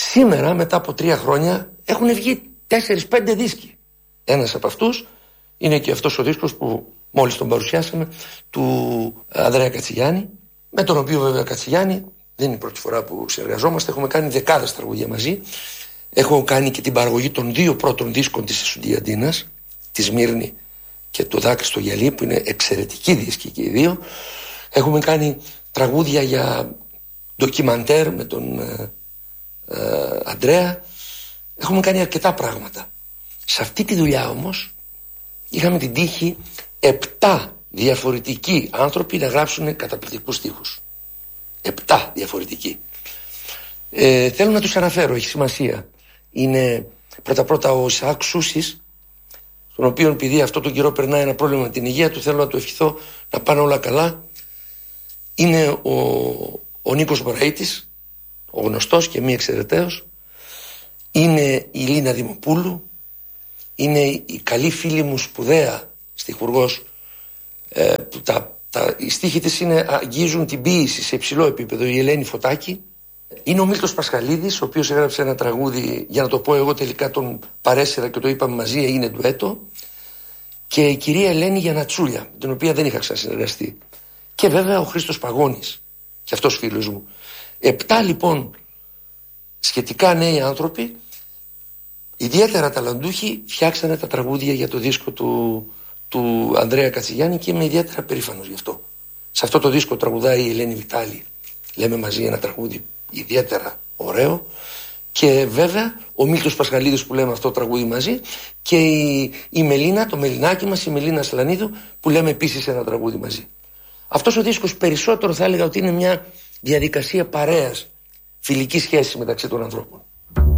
Σήμερα, μετά από 3 χρόνια, έχουν βγει 4-5 δίσκοι. Ένας από αυτούς είναι και αυτός ο δίσκος που μόλις τον παρουσιάσαμε, του Ανδρέα Κατσιγιάννη, με τον οποίο βέβαια Κατσιγιάννη δεν είναι η πρώτη φορά που συνεργαζόμαστε. Έχουμε κάνει δεκάδες τραγούδια μαζί. Έχω κάνει και την παραγωγή των 2 πρώτων δίσκων της Εσουντιαντίνας, τη Σμύρνη και το Δάκρυ στο Γυαλί, που είναι εξαιρετικοί δίσκοι και οι 2. Έχουμε κάνει τραγούδια για ντοκιμαντέρ με τον Ανδρέα. Έχουμε κάνει αρκετά πράγματα. Σε αυτή τη δουλειά όμως είχαμε την τύχη 7 διαφορετικοί άνθρωποι να γράψουν καταπληκτικούς στίχους. 7 διαφορετικοί. Θέλω να τους αναφέρω, έχει σημασία. Είναι πρώτα ο Ισαάκ Σούσης, τον οποίο επειδή αυτό τον καιρό περνάει ένα πρόβλημα με την υγεία του, θέλω να του ευχηθώ να πάνε όλα καλά. Είναι ο Νίκος Μωραΐτης, ο γνωστός και μη εξαιρεταίος. Είναι η Λίνα Δημοπούλου. Είναι η καλή φίλη μου σπουδαία στιχουργός, που οι στίχοι της αγγίζουν την ποίηση σε υψηλό επίπεδο, η Ελένη Φωτάκη. Είναι ο Μίλτος Πασχαλίδης, ο οποίος έγραψε ένα τραγούδι, για να το πω εγώ τελικά τον παρέσυρα και το είπαμε μαζί, έγινε ντουέτο. Και η κυρία Ελένη Γιανατσούλια, με την οποία δεν είχα ξανασυνεργαστεί. Και βέβαια ο Χρήστος Παγώνης, και αυτός φίλος μου. 7 λοιπόν σχετικά νέοι άνθρωποι, ιδιαίτερα ταλαντούχοι, φτιάξανε τα τραγούδια για το δίσκο του Ανδρέα Κατσιγιάννη και είμαι ιδιαίτερα περήφανος γι' αυτό. Σε αυτό το δίσκο τραγουδάει η Ελένη Βιτάλη. Λέμε μαζί ένα τραγούδι ιδιαίτερα ωραίο. Και βέβαια ο Μίλτος Πασχαλίδης που λέμε αυτό το τραγούδι μαζί, και η Μελίνα, το Μελινάκι μας, η Μελίνα Σλανίδου, που λέμε επίσης ένα τραγούδι μαζί. Αυτός ο δίσκος περισσότερο θα έλεγα ότι είναι μια διαδικασία παρέας, φιλικής σχέσης μεταξύ των ανθρώπων.